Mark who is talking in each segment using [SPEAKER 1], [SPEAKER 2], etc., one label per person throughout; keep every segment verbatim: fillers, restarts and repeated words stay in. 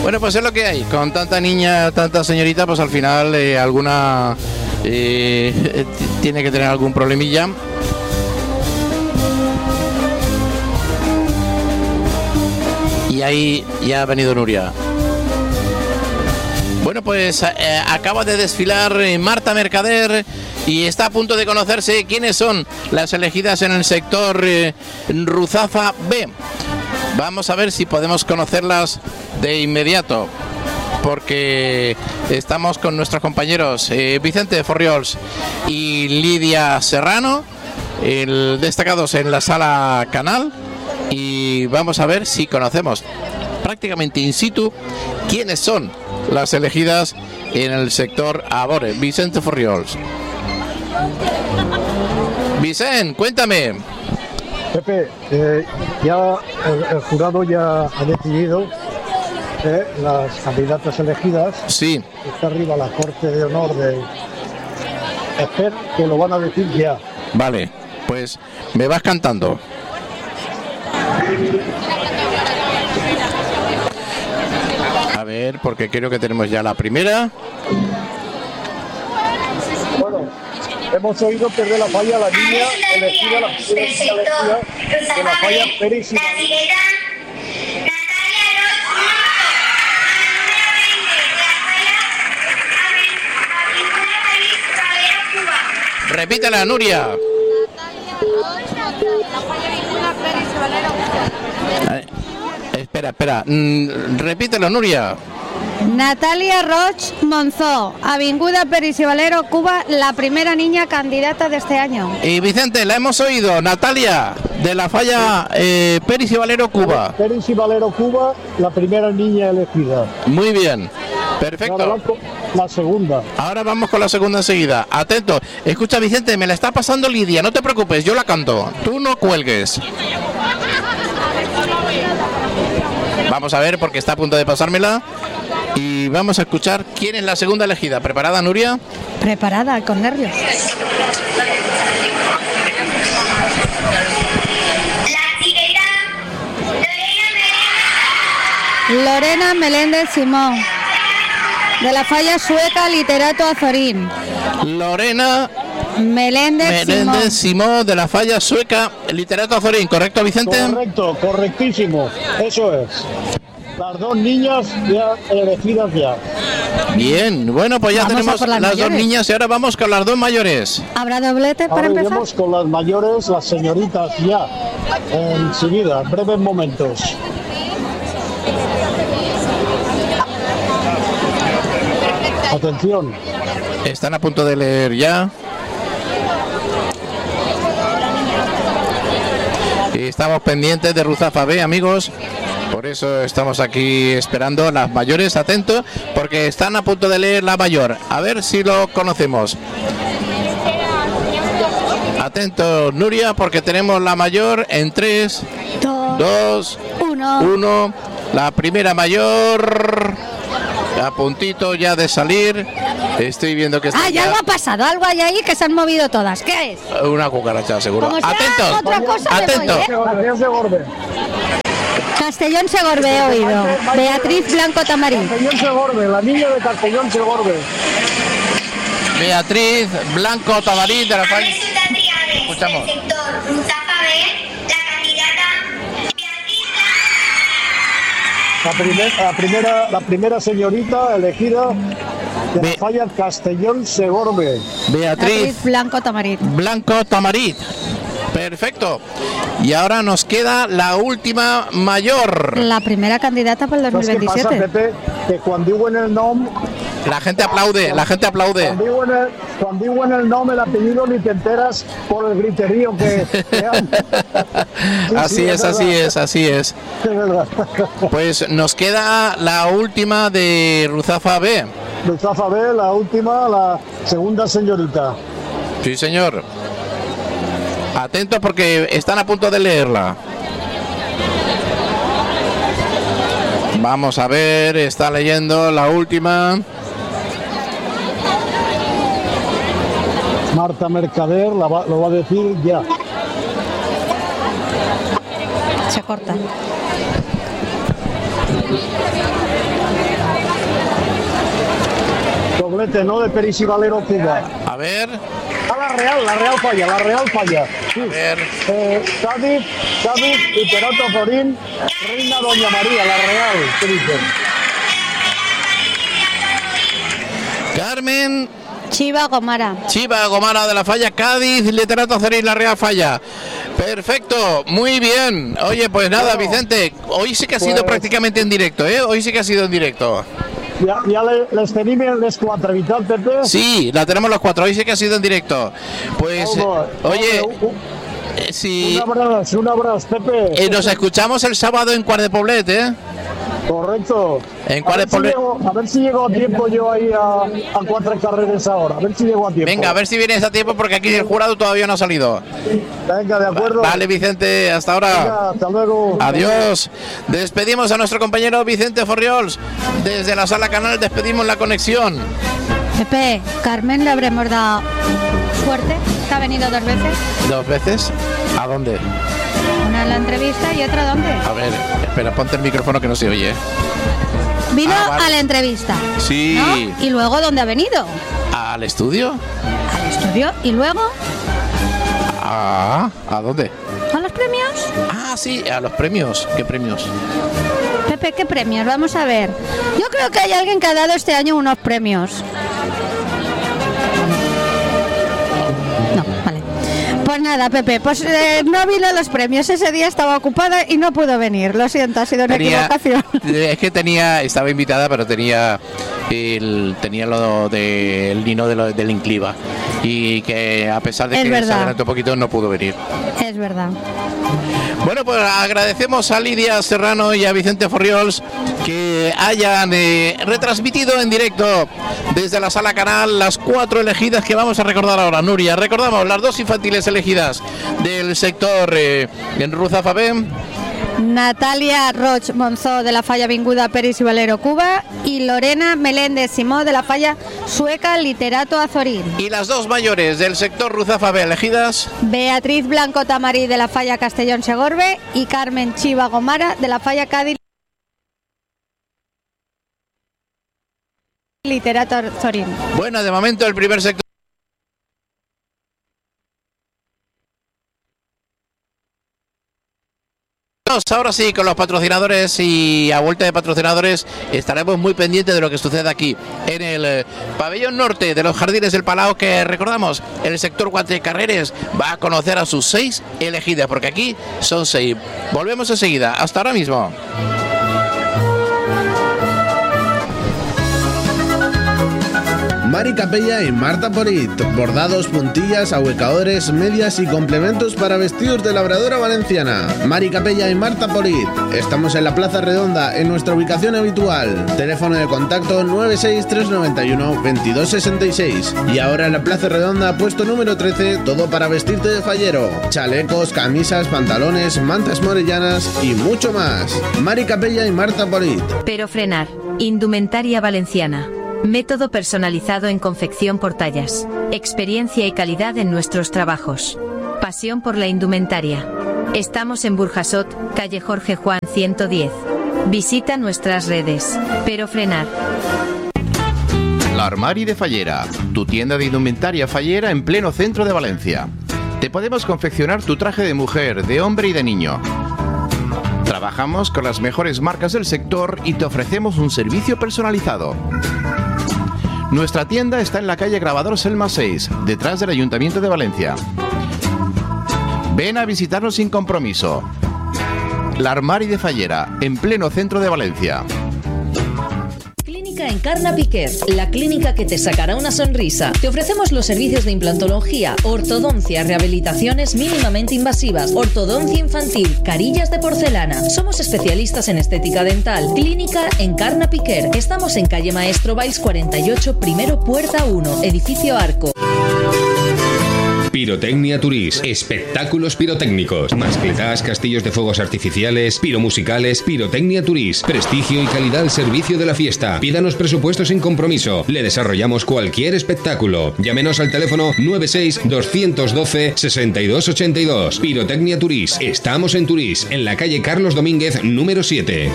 [SPEAKER 1] Bueno, pues es lo que hay. Con tanta niña, tanta señorita, pues al final eh, alguna eh, tiene que tener algún problemilla. Y ahí ya ha venido Nuria. Bueno, pues eh, acaba de desfilar eh, Marta Mercader y está a punto de conocerse quiénes son las elegidas en el sector eh, Ruzafa B. Vamos a ver si podemos conocerlas de inmediato, porque estamos con nuestros compañeros eh, Vicente Forriols y Lidia Serrano, el, destacados en la sala Canal, y vamos a ver si conocemos prácticamente in situ quiénes son las elegidas en el sector Abore. Vicente Forriols. Vicente, cuéntame.
[SPEAKER 2] Pepe, eh, ya el, el jurado ya ha decidido eh, las candidatas elegidas.
[SPEAKER 1] Sí.
[SPEAKER 2] Está arriba la corte de honor de Esper, que lo van a decir ya.
[SPEAKER 1] Vale, pues me vas cantando. A ver, porque creo que tenemos ya la primera.
[SPEAKER 2] Bueno, hemos oído que de la falla la niña elegida, la primera elegida de la falla Pérez y
[SPEAKER 1] Repítela, Nuria. Eh, espera, espera. Mm, repítelo, Nuria.
[SPEAKER 3] Natalia Roig Monzó, Avinguda Peris y Valero, Cuba, la primera niña candidata de este año.
[SPEAKER 1] Y Vicente, la hemos oído. Natalia, de la falla eh, Peris y Valero, Cuba.
[SPEAKER 2] Peris y Valero, Cuba, la primera niña elegida.
[SPEAKER 1] Muy bien. Perfecto.
[SPEAKER 2] La segunda.
[SPEAKER 1] Ahora vamos con la segunda enseguida. Atento. Escucha, Vicente, me la está pasando Lidia. No te preocupes, yo la canto. Tú no cuelgues. Vamos a ver, porque está a punto de pasármela. Y vamos a escuchar quién es la segunda elegida. ¿Preparada, Nuria?
[SPEAKER 3] Preparada, con nervios. Lorena Meléndez Simón, de la falla sueca Literato Azorín.
[SPEAKER 1] Lorena
[SPEAKER 3] Meléndez,
[SPEAKER 1] Meléndez Simón. Simón, de la falla sueca Literato Azorín. ¿Correcto, Vicente?
[SPEAKER 2] Correcto, correctísimo. Eso es. Las dos niñas ya elegidas ya.
[SPEAKER 1] Bien, bueno, pues ya
[SPEAKER 3] Vamos
[SPEAKER 1] tenemos
[SPEAKER 3] las
[SPEAKER 1] las
[SPEAKER 3] mayores.
[SPEAKER 1] dos niñas y ahora vamos con las dos mayores.
[SPEAKER 3] ¿Habrá doblete para
[SPEAKER 2] Ahora
[SPEAKER 3] empezar?
[SPEAKER 2] iremos con las mayores, las señoritas ya. Enseguida, en breves momentos. Atención.
[SPEAKER 1] Están a punto de leer ya. Y estamos pendientes de Ruzafa B, amigos. Por eso estamos aquí esperando las mayores. Atentos, porque están a punto de leer la mayor. A ver si lo conocemos. Atento, Nuria, porque tenemos la mayor en tres, dos, uno. La primera mayor. A puntito ya de salir. Estoy viendo que está.
[SPEAKER 3] Ah, ya algo ha pasado, algo hay ahí que se han movido todas. ¿Qué es?
[SPEAKER 1] Una cucaracha, seguro.
[SPEAKER 3] Como sea
[SPEAKER 1] Atentos,
[SPEAKER 3] otra cosa, me
[SPEAKER 1] atentos.
[SPEAKER 3] voy, ¿eh? Castellón Segorbe he oído. Beatriz Blanco Tamarín.
[SPEAKER 2] Castellón Segorbe, la niña de Castellón Segorbe.
[SPEAKER 1] Beatriz Blanco Tamarín de la falla. Escuchamos.
[SPEAKER 2] La, primer, la, primera, la primera señorita elegida de la falla Castellón Segorbe.
[SPEAKER 1] Beatriz,
[SPEAKER 3] Beatriz Blanco Tamarín.
[SPEAKER 1] Blanco Tamarín. Perfecto. Y ahora nos queda la última mayor.
[SPEAKER 3] La primera candidata para el dos mil
[SPEAKER 2] ¿Sabes qué
[SPEAKER 3] veintisiete.
[SPEAKER 2] pasa, Pepe? Que cuando digo en el nombre...
[SPEAKER 1] La gente aplaude, la gente aplaude.
[SPEAKER 2] Cuando digo en el, cuando digo en el nombre, el apellido, ni te enteras por el griterío que, que hay. Sí,
[SPEAKER 1] Así
[SPEAKER 2] sí,
[SPEAKER 1] es, así
[SPEAKER 2] verdad.
[SPEAKER 1] es, así es.
[SPEAKER 2] Es verdad.
[SPEAKER 1] Pues nos queda la última de Ruzafa B.
[SPEAKER 2] Ruzafa B, la última, la segunda señorita.
[SPEAKER 1] Sí, señor. Atentos porque están a punto de leerla. Vamos a ver, está leyendo la última.
[SPEAKER 2] Marta Mercader la va, lo va a decir ya.
[SPEAKER 3] Se corta.
[SPEAKER 2] Poblete, no de Peris y Valero, Cuba.
[SPEAKER 1] A ver.
[SPEAKER 2] A la Real, la Real falla, la Real falla. Sí.
[SPEAKER 1] A ver.
[SPEAKER 2] Eh, Cádiz, Cádiz, Literato Zorín, Reina Doña María, la Real. ¿Qué dicen?
[SPEAKER 1] Carmen.
[SPEAKER 3] Chiva Gomara.
[SPEAKER 1] Chiva Gomara de la Falla, Cádiz, Literato Zorín, la Real Falla. Perfecto, muy bien. Oye, pues nada,
[SPEAKER 2] Bueno,
[SPEAKER 1] Vicente, hoy sí que ha sido
[SPEAKER 2] pues,
[SPEAKER 1] prácticamente en directo, ¿eh? Hoy sí que ha sido en directo.
[SPEAKER 2] Ya, ya le, les tenim les quatre, ¿verdad, Pepe?
[SPEAKER 1] Sí, la tenemos los cuatro, hoy sí que ha sido en directo. Pues, eh,
[SPEAKER 2] Vamos,
[SPEAKER 1] oye,
[SPEAKER 2] vamos, un,
[SPEAKER 1] eh, si
[SPEAKER 2] un abrazo, un abrazo, Pepe.
[SPEAKER 1] eh, nos escuchamos el sábado en Cuart de Poblet, ¿eh?
[SPEAKER 2] Correcto.
[SPEAKER 1] En
[SPEAKER 2] a,
[SPEAKER 1] cuál
[SPEAKER 2] ver
[SPEAKER 1] es
[SPEAKER 2] si
[SPEAKER 1] Poble-
[SPEAKER 2] llego, a ver si llego a tiempo yo ahí a, a cuatro carreras ahora. A ver si llego a tiempo.
[SPEAKER 1] Venga, a ver si vienes a tiempo porque aquí el jurado todavía no ha salido.
[SPEAKER 2] Venga, de acuerdo.
[SPEAKER 1] Vale, Vicente, hasta ahora.
[SPEAKER 2] Venga, hasta luego.
[SPEAKER 1] Adiós. Despedimos a nuestro compañero Vicente Forriols. Desde la Sala Canal despedimos la conexión.
[SPEAKER 3] Pepe, Carmen le habremos dado suerte, que ha venido dos veces.
[SPEAKER 1] ¿Dos veces? ¿A dónde?
[SPEAKER 3] Una en la entrevista y otra ¿dónde?
[SPEAKER 1] A ver, espera, ponte el micrófono que no se oye.
[SPEAKER 3] Vino
[SPEAKER 1] Ah, vale.
[SPEAKER 3] a la entrevista.
[SPEAKER 1] Sí.
[SPEAKER 3] ¿No? Y luego ¿dónde ha venido?
[SPEAKER 1] ¿Al estudio?
[SPEAKER 3] Al estudio. Y luego
[SPEAKER 1] Ah, ¿a dónde?
[SPEAKER 3] a los premios.
[SPEAKER 1] Ah, sí, a los premios. ¿Qué premios?
[SPEAKER 3] Pepe, ¿qué premios? Vamos a ver. Yo creo que hay alguien que ha dado este año unos premios. No, vale. Pues nada, Pepe, pues eh, no vino a los premios. Ese día estaba ocupada y no pudo venir. Lo siento, ha sido una
[SPEAKER 1] Tenía,
[SPEAKER 3] equivocación.
[SPEAKER 1] es que tenía, estaba invitada, pero tenía el, tenía lo del Nino de lo, del Incliva. Y que a pesar de
[SPEAKER 3] Es
[SPEAKER 1] que
[SPEAKER 3] verdad.
[SPEAKER 1] se adelantó un poquito, no pudo venir.
[SPEAKER 3] Es verdad.
[SPEAKER 1] Bueno, pues agradecemos a Lidia Serrano y a Vicente Forriols que hayan eh, retransmitido en directo desde la Sala Canal las cuatro elegidas que vamos a recordar ahora. Nuria, recordamos las dos infantiles elegidas del sector eh, en Ruzafa B.
[SPEAKER 3] Natalia Roch Monzó de la Falla Vinguda Peris y Valero Cuba y Lorena Meléndez Simó de la Falla Sueca Literato Azorín.
[SPEAKER 1] Y las dos mayores del sector Ruzafa B elegidas.
[SPEAKER 3] Beatriz Blanco Tamarí de la Falla Castellón Segorbe y Carmen Chiva Gomara de la Falla Cádiz Literato Azorín.
[SPEAKER 1] Bueno, de momento el primer sector. Ahora sí, con los patrocinadores y a vuelta de patrocinadores estaremos muy pendientes de lo que sucede aquí en el eh, pabellón norte de los Jardines del Palau, que recordamos, el sector Guantecarreres va a conocer a sus seis elegidas, porque aquí son seis. Volvemos enseguida, hasta ahora mismo.
[SPEAKER 4] Mari Capella y Marta Porit. Bordados, puntillas, ahuecadores, medias y complementos para vestidos de labradora valenciana. Mari Capella y Marta Porit. Estamos en la Plaza Redonda, en nuestra ubicación habitual. Teléfono de contacto nueve seis tres nueve uno veintidós sesenta y seis. Y ahora en la Plaza Redonda, puesto número trece, todo para vestirte de fallero. Chalecos, camisas, pantalones, mantas morellanas y mucho más. Mari Capella y Marta Porit.
[SPEAKER 5] Pero frenar. Indumentaria valenciana. Método personalizado en confección por tallas. Experiencia y calidad en nuestros trabajos. Pasión por la indumentaria. Estamos en Burjasot, calle Jorge Juan ciento diez. Visita nuestras redes. Pero frenar.
[SPEAKER 1] La Armari de Fallera, tu tienda de indumentaria fallera en pleno centro de Valencia. Te podemos confeccionar tu traje de mujer, de hombre y de niño. Trabajamos con las mejores marcas del sector y te ofrecemos un servicio personalizado. Nuestra tienda está en la calle Grabador Selma seis, detrás del Ayuntamiento de Valencia. Ven a visitarnos sin compromiso. La Armari de Fallera, en pleno centro de Valencia.
[SPEAKER 6] Clínica Encarna Piquer, la clínica que te sacará una sonrisa. Te ofrecemos los servicios de implantología, ortodoncia, rehabilitaciones mínimamente invasivas, ortodoncia infantil, carillas de porcelana. Somos especialistas en estética dental. Clínica Encarna Piquer. Estamos en calle Maestro Valls cuarenta y ocho, primero puerta uno, edificio Arco.
[SPEAKER 7] Pirotecnia Turís, espectáculos pirotécnicos, mascletas, castillos de fuegos artificiales, piromusicales. Pirotecnia Turís, prestigio y calidad al servicio de la fiesta. Pídanos presupuestos sin compromiso, le desarrollamos cualquier espectáculo. Llámenos al teléfono nueve seis dos uno dos, seis dos ocho dos. Pirotecnia Turís, estamos en Turís, en la calle Carlos Domínguez número siete.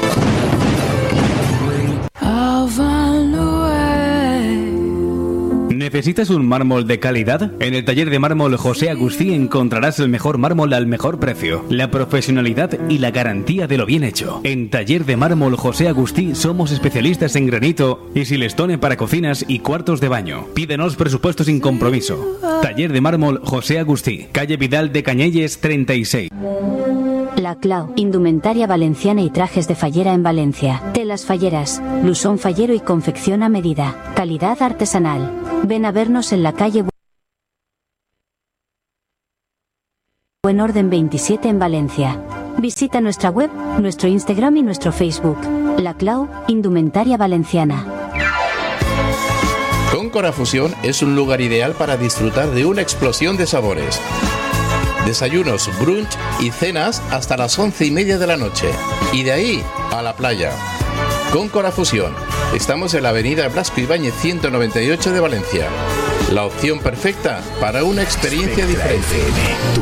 [SPEAKER 8] ¿Necesitas un mármol de calidad? En el taller de mármol José Agustí encontrarás el mejor mármol al mejor precio, la profesionalidad y la garantía de lo bien hecho. En taller de mármol José Agustí somos especialistas en granito y silestone para cocinas y cuartos de baño. Pídenos presupuesto sin compromiso. Taller de mármol José Agustí, calle Vidal de Cañelles treinta y seis.
[SPEAKER 9] La Clau, indumentaria valenciana y trajes de fallera en Valencia. Telas falleras, blusón fallero y confección a medida. Calidad artesanal. Ven a vernos en la calle Buen Orden veintisiete en Valencia. Visita nuestra web, nuestro Instagram y nuestro Facebook. La Clau, indumentaria valenciana.
[SPEAKER 1] Cóncora Fusión es un lugar ideal para disfrutar de una explosión de sabores. Desayunos, brunch y cenas hasta las once y media de la noche. Y de ahí a la playa. Cóncora Fusión. Estamos en la avenida Blasco Ibáñez ciento noventa y ocho de Valencia. La opción perfecta para una experiencia diferente.
[SPEAKER 10] Tu